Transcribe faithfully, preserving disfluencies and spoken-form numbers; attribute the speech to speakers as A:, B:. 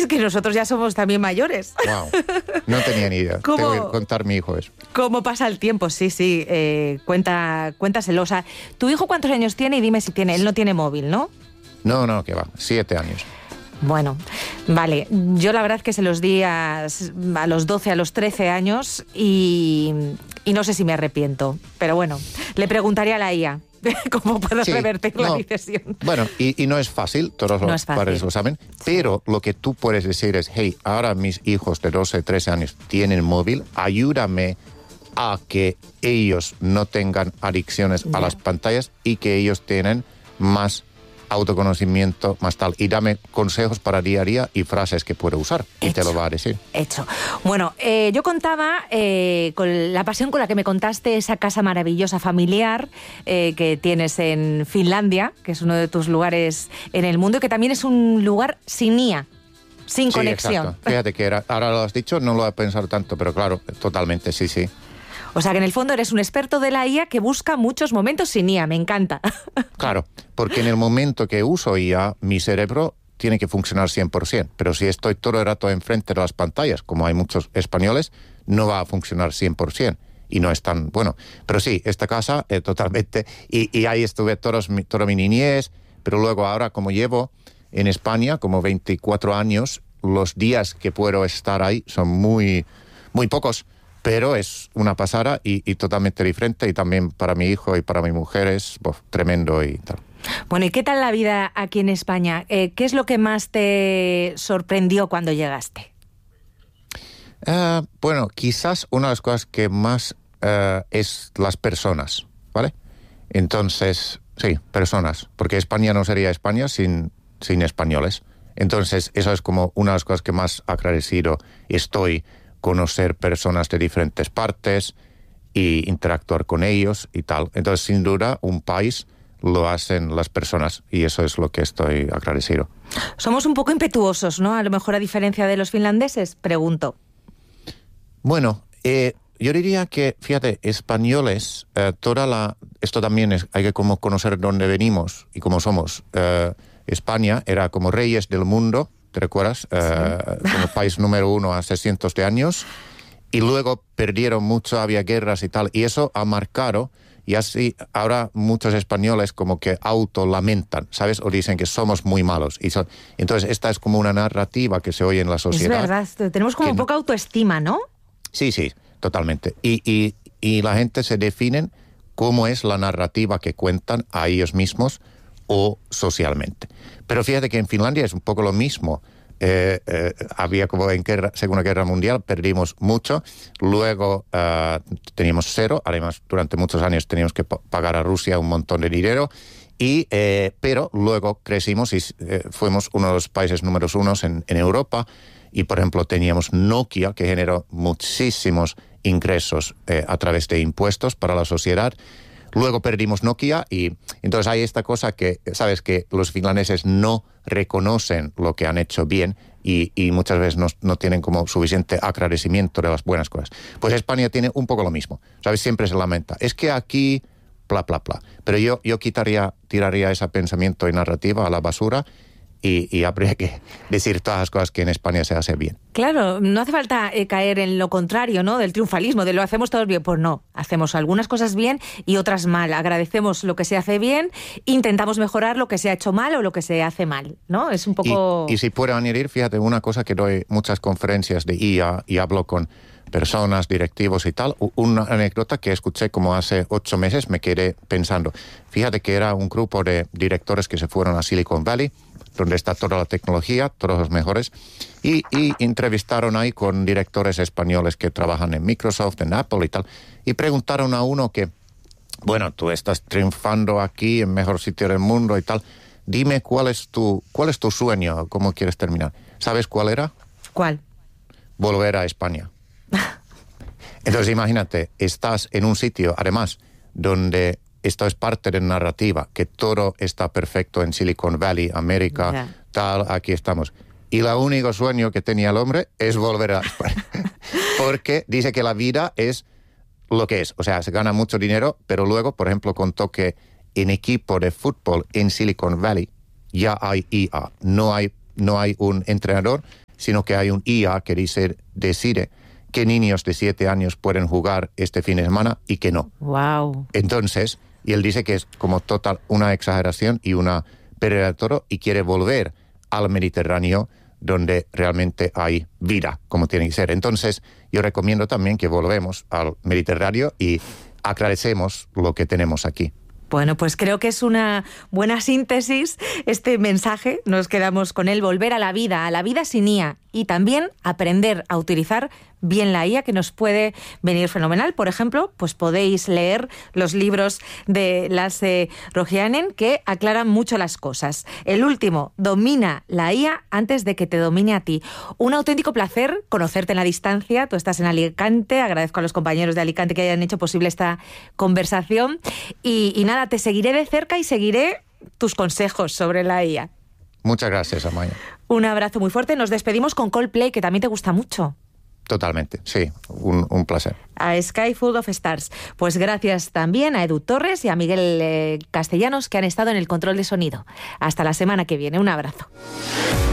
A: Es que nosotros ya somos también mayores.
B: Wow, no tenía ni idea.
A: ¿Cómo?
B: Te voy a contar a mi hijo eso.
A: ¿Cómo pasa el tiempo? Sí, sí, eh, cuenta, cuéntaselo. O sea, ¿tu hijo cuántos años tiene? Y dime si tiene. Él no tiene móvil, ¿no?
B: No, no, que va, siete años.
A: Bueno, vale. Yo la verdad que se los di a, a los doce, a los trece años y, y no sé si me arrepiento. Pero bueno, le preguntaré a la I A cómo puedo
B: Sí,
A: revertir
B: no,
A: la decisión.
B: Bueno, y, y no es fácil, todos
A: No
B: los
A: es fácil.
B: padres lo saben,
A: Sí.
B: pero lo que tú puedes decir es, hey, ahora mis hijos de doce, trece años tienen móvil, ayúdame a que ellos no tengan adicciones
A: Ya.
B: a las pantallas y que ellos tienen más autoconocimiento, más tal. Y dame consejos para día a día y frases que puedo usar. Y te
A: Hecho.
B: lo va a decir.
A: Hecho. Bueno, eh, yo contaba eh, con la pasión con la que me contaste esa casa maravillosa familiar eh, que tienes en Finlandia, que es uno de tus lugares en el mundo y que también es un lugar sin I A, sin
B: Sí,
A: conexión.
B: exacto. Fíjate que era, ahora lo has dicho, no lo he pensado tanto, pero claro, totalmente, sí, sí.
A: O sea que en el fondo eres un experto de la I A que busca muchos momentos sin I A, me encanta.
B: Claro, porque en el momento que uso I A, mi cerebro tiene que funcionar cien por ciento, pero si estoy todo el rato enfrente de las pantallas, como hay muchos españoles, no va a funcionar cien por ciento y no es tan bueno. Pero sí, esta casa eh, totalmente, y, y ahí estuve todos, mi, toda mi niñez, pero luego ahora como llevo en España como veinticuatro años, los días que puedo estar ahí son muy, muy pocos. Pero es una pasada y, y totalmente diferente y también para mi hijo y para mi mujer es bof, tremendo y tal.
A: Bueno, ¿y qué tal la vida aquí en España? Eh, ¿Qué es lo que más te sorprendió cuando llegaste?
B: Uh, bueno, quizás una de las cosas que más uh, es las personas, ¿vale? Entonces, sí, personas, porque España no sería España sin, sin españoles. Entonces, eso es como una de las cosas que más agradecido estoy, conocer personas de diferentes partes y interactuar con ellos y tal. Entonces, sin duda, un país lo hacen las personas y eso es lo que estoy agradecido.
A: Somos un poco impetuosos, ¿no? A lo mejor a diferencia de los finlandeses, pregunto.
B: Bueno, eh, yo diría que, fíjate, españoles, eh, toda la... Esto también es, hay que como conocer dónde venimos y cómo somos. Eh, España era como reyes del mundo, ¿te recuerdas? Eh, sí. Como país número uno hace cientos de años. Y luego perdieron mucho, había guerras y tal. Y eso ha marcado, y así ahora muchos españoles como que autolamentan, ¿sabes? O dicen que somos muy malos. Y so, entonces esta es como una narrativa que se oye en la sociedad.
A: Es verdad, tenemos como poca no, autoestima, ¿no?
B: Sí, sí, totalmente. Y, y, y la gente se define cómo es la narrativa que cuentan a ellos mismos o socialmente. Pero fíjate que en Finlandia es un poco lo mismo. Eh, eh, había como en guerra, Segunda Guerra Mundial, perdimos mucho, luego uh, teníamos cero, además durante muchos años teníamos que p- pagar a Rusia un montón de dinero, y, eh, pero luego crecimos y eh, fuimos uno de los países números unos en, en Europa, y por ejemplo teníamos Nokia, que generó muchísimos ingresos eh, a través de impuestos para la sociedad. Luego perdimos Nokia y entonces hay esta cosa que, sabes, que los finlandeses no reconocen lo que han hecho bien y, y muchas veces no, no tienen como suficiente agradecimiento de las buenas cosas. Pues España tiene un poco lo mismo, ¿sabes? Siempre se lamenta. Es que aquí, bla, bla, bla. Pero yo, yo quitaría, tiraría ese pensamiento y narrativa a la basura y, y habría que decir todas las cosas que en España se hace bien.
A: Claro, no hace falta eh, caer en lo contrario, ¿no? Del triunfalismo, de lo hacemos todos bien. Pues no, hacemos algunas cosas bien y otras mal. Agradecemos lo que se hace bien, intentamos mejorar lo que se ha hecho mal o lo que se hace mal, ¿no? Es un poco...
B: Y, y si puedo añadir, fíjate, una cosa que doy muchas conferencias de I A y hablo con personas, directivos y tal. Una anécdota que escuché como hace ocho meses, me quedé pensando. Fíjate que era un grupo de directores que se fueron a Silicon Valley, donde está toda la tecnología, todos los mejores, y, y entrevistaron ahí con directores españoles que trabajan en Microsoft, en Apple y tal, y preguntaron a uno que, bueno, tú estás triunfando aquí en mejor sitio del mundo y tal, dime cuál es tu, cuál es tu sueño, cómo quieres terminar. ¿Sabes cuál era?
A: ¿Cuál?
B: Volver a España. Entonces imagínate, estás en un sitio, además, donde... Esto es parte de la narrativa, que todo está perfecto en Silicon Valley, América, yeah. tal, aquí estamos. Y el único sueño que tenía el hombre es volver a España. Porque dice que la vida es lo que es. O sea, se gana mucho dinero, pero luego, por ejemplo, contó que en equipo de fútbol en Silicon Valley ya hay I A. No hay, no hay un entrenador, sino que hay un I A que dice, decide qué niños de siete años pueden jugar este fin de semana y qué no.
A: Wow.
B: Entonces, y él dice que es como total una exageración y una pérdida de todo y quiere volver al Mediterráneo donde realmente hay vida, como tiene que ser. Entonces, yo recomiendo también que volvemos al Mediterráneo y agradecemos lo que tenemos aquí.
A: Bueno, pues creo que es una buena síntesis este mensaje. Nos quedamos con él, volver a la vida, a la vida sin I A, y también aprender a utilizar bien la I A, que nos puede venir fenomenal. Por ejemplo, pues podéis leer los libros de Lasse Rogianen que aclaran mucho las cosas. El último, domina la I A antes de que te domine a ti. Un auténtico placer conocerte en la distancia. Tú estás en Alicante. Agradezco a los compañeros de Alicante que hayan hecho posible esta conversación. Y, y nada, te seguiré de cerca y seguiré tus consejos sobre la I A.
B: Muchas gracias, Amaya.
A: Un abrazo muy fuerte. Nos despedimos con Coldplay, que también te gusta mucho.
B: Totalmente, sí, un, un placer.
A: A Sky Full of Stars. Pues gracias también a Edu Torres y a Miguel eh, Castellanos, que han estado en el control de sonido. Hasta la semana que viene. Un abrazo.